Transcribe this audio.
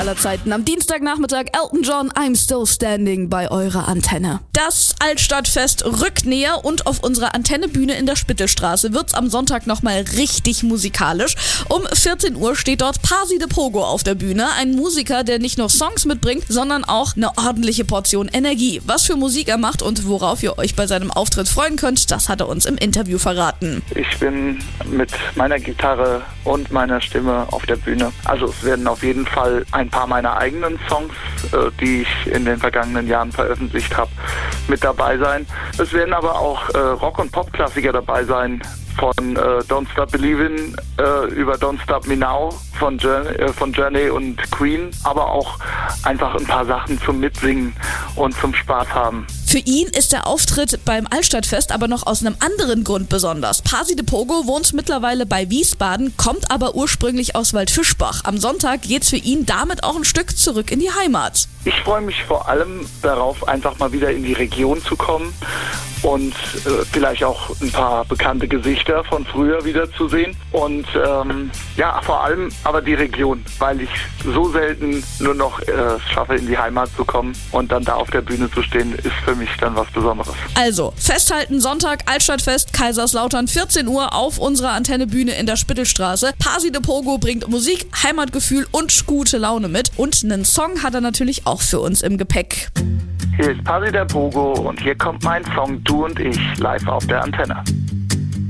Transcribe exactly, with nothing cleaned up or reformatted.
aller Zeiten. Am Dienstagnachmittag Elton John, I'm Still Standing bei eurer Antenne. Das Altstadtfest rückt näher und auf unserer Antennebühne in der Spittelstraße wird's am Sonntag nochmal richtig musikalisch. Um vierzehn Uhr steht dort Pasi de Pogo auf der Bühne. Ein Musiker, der nicht nur Songs mitbringt, sondern auch eine ordentliche Portion Energie. Was für Musik er macht und worauf ihr euch bei seinem Auftritt freuen könnt, das hat er uns im Interview verraten. Ich bin mit meiner Gitarre und meiner Stimme auf der Bühne. Also es werden auf jeden Fall ein paar meiner eigenen Songs, äh, die ich in den vergangenen Jahren veröffentlicht habe, mit dabei sein. Es werden aber auch äh, Rock- und Pop-Klassiker dabei sein, von äh, Don't Stop Believin' äh, über Don't Stop Me Now von Journey, äh, von Journey und Queen, aber auch einfach ein paar Sachen zum Mitsingen und zum Spaß haben. Für ihn ist der Auftritt beim Altstadtfest aber noch aus einem anderen Grund besonders. Pasi de Pogo wohnt mittlerweile bei Wiesbaden, kommt aber ursprünglich aus Waldfischbach. Am Sonntag geht's für ihn damit auch ein Stück zurück in die Heimat. Ich freue mich vor allem darauf, einfach mal wieder in die Region zu kommen und äh, vielleicht auch ein paar bekannte Gesichter von früher wieder zu sehen. Und ähm, ja, vor allem aber die Region, weil ich so selten nur noch äh, schaffe, in die Heimat zu kommen und dann da auf der Bühne zu stehen, ist für mich dann was Besonderes. Also, festhalten, Sonntag, Altstadtfest, Kaiserslautern, vierzehn Uhr auf unserer Antennebühne in der Spittelstraße. Pasi de Pogo bringt Musik, Heimatgefühl und gute Laune mit. Und einen Song hat er natürlich auch für uns im Gepäck. Hier ist Pasi de Pogo und hier kommt mein Song Du und ich live auf der Antenne.